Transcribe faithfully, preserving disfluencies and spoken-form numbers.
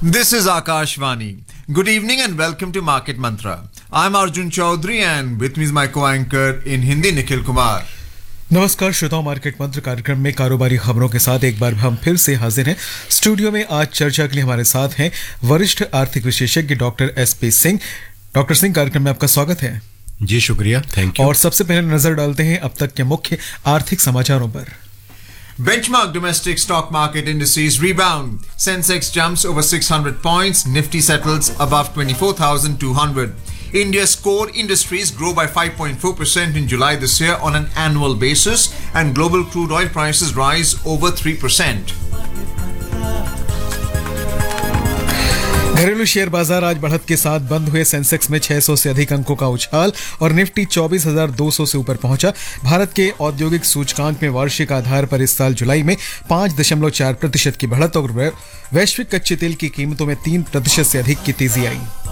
This is Akashvani. Good evening and welcome to Market Mantra. I'm Arjun Chaudhary and with me is my co-anchor in Hindi, Nikhil Kumar. नमस्कार श्रोताओं, market मंत्र कार्यक्रम में कारोबारी खबरों के साथ एक बार हम फिर से हाजिर हैं। स्टूडियो में आज चर्चा के लिए हमारे साथ हैं वरिष्ठ आर्थिक विशेषज्ञ doctor S P Singh. Doctor Singh, कार्यक्रम में आपका स्वागत है। जी शुक्रिया, थैंक यू। और सबसे पहले नजर डालते हैं अब तक के मुख्य आर्थिक समाचारों पर। Benchmark domestic stock market indices rebound. Sensex jumps over six hundred points. Nifty settles above twenty-four thousand two hundred. India's core industries grow by five point four percent in July this year on an annual basis, and global crude oil prices rise over three percent. घरेलू share बाजार आज बढ़त के साथ बंद हुए। Sensex में छह सौ से अधिक अंकों का उछाल और निफ्टी चौबीस हज़ार दो सौ से ऊपर पहुंचा। भारत के औद्योगिक सूचकांक में वार्षिक आधार पर इस साल जुलाई में पाँच दशमलव चार प्रतिशत की बढ़त और वैश्विक कच्चे तेल की कीमतों में तीन प्रतिशत से अधिक की तेजी आई।